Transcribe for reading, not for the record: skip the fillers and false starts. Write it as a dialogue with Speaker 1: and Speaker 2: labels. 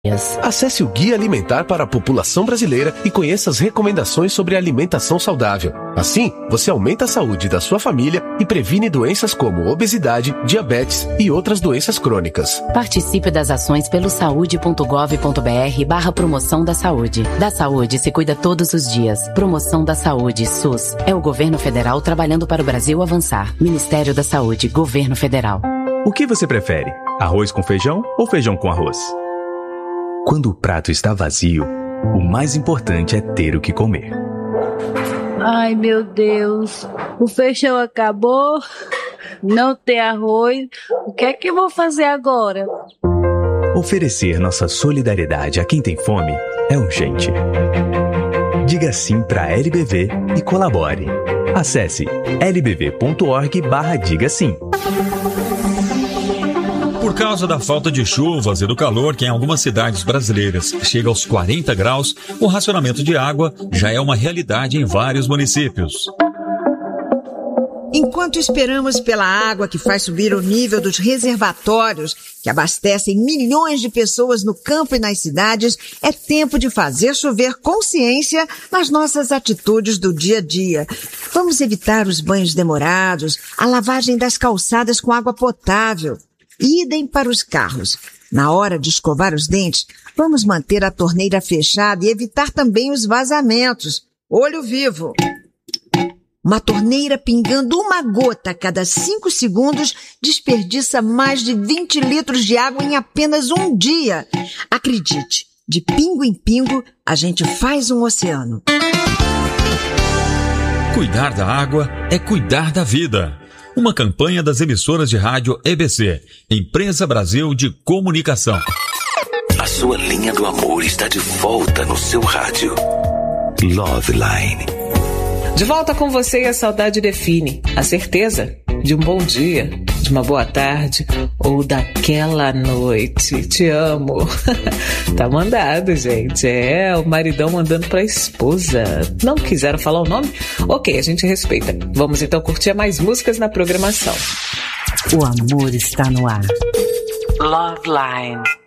Speaker 1: Acesse o Guia Alimentar para a População Brasileira e conheça as recomendações sobre alimentação saudável. Assim, você aumenta a saúde da sua família e previne doenças como obesidade, diabetes e outras doenças crônicas.
Speaker 2: Participe das ações pelo saude.gov.br/promoção da saúde. Da saúde se cuida todos os dias. Promoção da Saúde, SUS. É o governo federal trabalhando para o Brasil avançar. Ministério da Saúde, Governo Federal.
Speaker 3: O que você prefere? Arroz com feijão ou feijão com arroz? Quando o prato está vazio, o mais importante é ter o que comer.
Speaker 4: Ai, meu Deus, o feijão acabou, não tem arroz, o que é que eu vou fazer agora?
Speaker 3: Oferecer nossa solidariedade a quem tem fome é urgente. Diga sim para a LBV e colabore. Acesse lbv.org/diga sim.
Speaker 5: Por causa da falta de chuvas e do calor que em algumas cidades brasileiras chega aos 40 graus, o racionamento de água já é uma realidade em vários municípios.
Speaker 6: Enquanto esperamos pela água que faz subir o nível dos reservatórios que abastecem milhões de pessoas no campo e nas cidades, é tempo de fazer chover consciência nas nossas atitudes do dia a dia. Vamos evitar os banhos demorados, a lavagem das calçadas com água potável. Idem para os carros. Na hora de escovar os dentes, vamos manter a torneira fechada e evitar também os vazamentos. Olho vivo. Uma torneira pingando uma gota a cada 5 segundos desperdiça mais de 20 litros de água em apenas um dia. Acredite, de pingo em pingo, a gente faz um oceano.
Speaker 5: Cuidar da água é cuidar da vida. Uma campanha das emissoras de rádio EBC, Empresa Brasil de Comunicação.
Speaker 7: A sua linha do amor está de volta no seu rádio. Loveline.
Speaker 8: De volta com você, a saudade define a certeza de um bom dia, de uma boa tarde ou daquela noite. Te amo. Tá mandado, gente. É, o maridão mandando pra esposa. Não quiseram falar o nome? Ok, a gente respeita. Vamos então curtir mais músicas na programação.
Speaker 2: O amor está no ar.
Speaker 8: Loveline.